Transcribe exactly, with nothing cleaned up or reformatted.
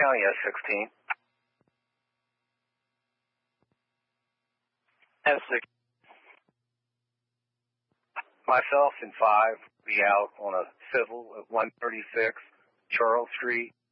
County, S sixteen. S six. Myself and five will be out on a civil at one thirty-six Charles Street,